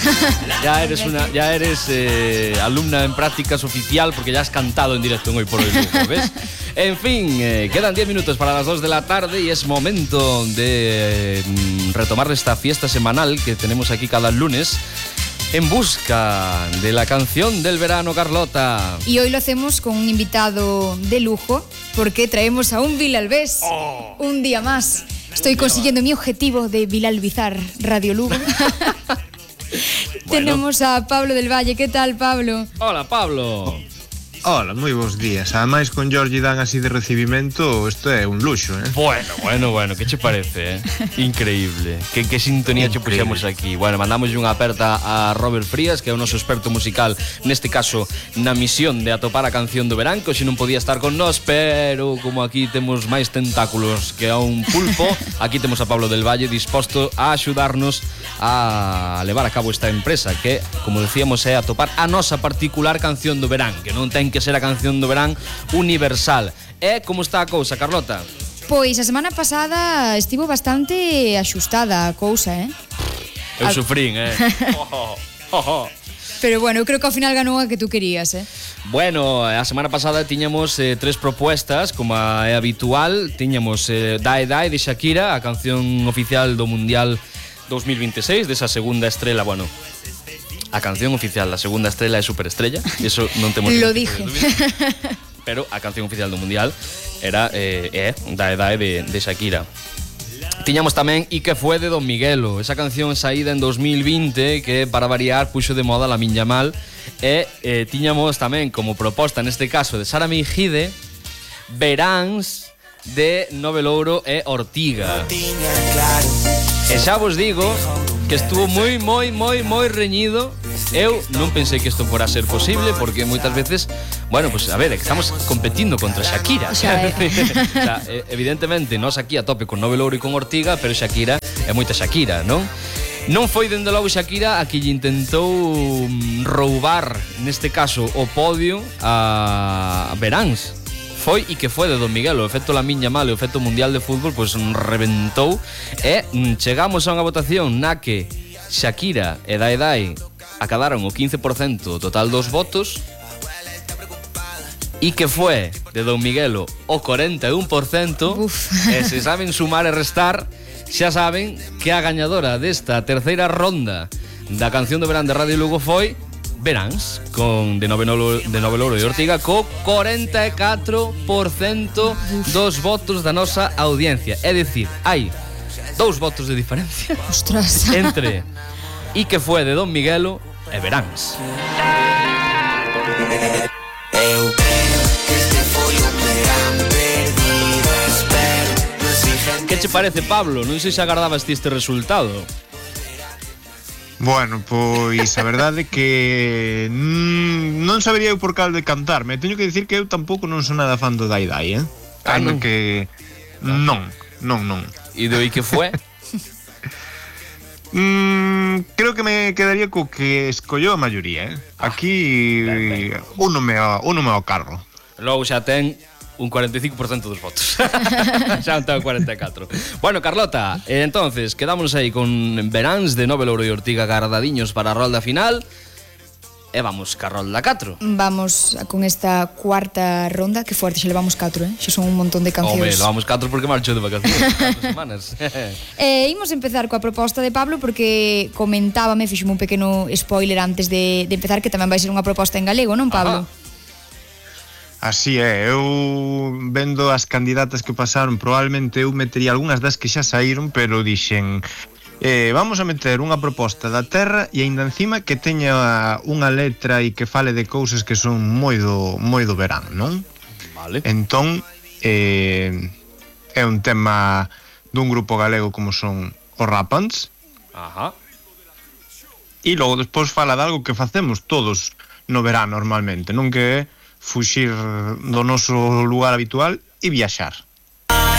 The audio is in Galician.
Ya eres alumna en prácticas oficial porque ya has cantado en directo en Hoy por Hoy Lugo, ¿ves? En fin, quedan 10 minutos para las 2 de la tarde y es momento de retomar esta fiesta semanal que tenemos aquí cada lunes en busca de la canción del verano, Carlota. Y hoy lo hacemos con un invitado de lujo porque traemos a un Vilalbés un día más. Estoy consiguiendo mi objetivo de Vilalbizar Radio Lugo. Tenemos a Pablo del Valle. ¿Qué tal, Pablo? Hola, Pablo. Hola, moi bons días. Ademais, con Jorge dan así de recibimento, isto é un luxo, eh? Bueno, que che parece, Increíble. Que sintonía che puxemos aquí. Bueno, mandamos unha aperta a Robert Frías, que é o noso experto musical, neste caso, na misión de atopar a canción do verán, que hoxe non podía estar con nós, pero como aquí temos máis tentáculos que a un pulpo, aquí temos a Pablo del Valle disposto a axudarnos a levar a cabo esta empresa, que, como decíamos, é atopar a nosa particular canción do verán, que non ten que ser a canción do verán universal. E como está a cousa, Carlota? Pois a semana pasada estivo bastante axustada a cousa, Eu sufrín, Pero bueno, eu creo que ao final ganou a que tú querías, Bueno, a semana pasada tiñamos 3 propuestas, como é habitual. Tiñamos Dae Dae de Shakira, a canción oficial do Mundial 2026, desa segunda estrela, bueno, a canción oficial, la segunda estrela é Superestrella, eso non temos lo dije. Pero a canción oficial do Mundial era Dae Dae de Shakira. Tiñamos tamén E que fue de Don Miguelo, esa canción saída en 2020 que, para variar, puxo de moda Lamin Yamal. E tiñamos tamén como proposta, neste caso, de Sara Meijide, Veráns de Novelouro e Ortiga. E xa vos digo que estuvo moi reñido. Eu non pensei que isto fora a ser posible, porque moitas veces, bueno, pues a ver, estamos competindo contra Shakira. O sea, evidentemente, nós aquí a tope con Novelouro e con Ortiga, pero Shakira é moita Shakira, non? Non foi dende logo Shakira a que lle intentou roubar, neste caso, o podio a Veráns. Foi E que foi de Don Miguel, o efecto Lamin Yamal e o efecto Mundial de Fútbol, pois reventou e chegamos a unha votación na que Shakira e Dae Dae acadaron o 15% total dos votos. E que foi de Don Miguelo o 41%. E se saben sumar e restar, xa saben que a gañadora desta terceira ronda da canción do verán de Radio Lugo foi Veráns, con de Novelouro e Ortiga, co 44% dos votos da nosa audiencia. É dicir, hai 2 votos de diferencia. Ostras. Entre E que foi de Don Miguelo e Veráns. Que che parece, Pablo? Non sei se agardabas ti este resultado. Bueno, pois a verdade é que non sabería eu por cal de cantarme. Teño que dicir que eu tampouco non son nada fan do Dae Dae, non? Que non. E do E que foi? Creo que me quedaría co que escollou a maioría, Aquí uno me ao carro. Logo xa ten un 45% dos votos. Xa non ten 44. Bueno, Carlota, entonces quedámonos aí con Veráns de Novelouro e Ortiga gardadiños para a rolda final. E vamos ca rolda 4. Vamos con esta cuarta ronda. Que fuerte, xa levamos 4, Xa son un montón de cancións. Home, levamos 4 porque marchou de vacacións 4 semanas. Imos empezar coa proposta de Pablo, porque comentábame, fixome un pequeno spoiler antes de empezar, que tamén vai ser unha proposta en galego, non, Pablo? Así é, eu vendo as candidatas que pasaron, probablemente eu metería algunhas das que xa saíron, pero dixen, vamos a meter unha proposta da terra e aínda encima que teña unha letra e que fale de cousas que son moi do verán, non? Vale. Entón, é un tema dun grupo galego como son os Rapans. Ajá. E logo despois fala de algo que facemos todos no verán normalmente, non, que é fuxir do noso lugar habitual e viaxar.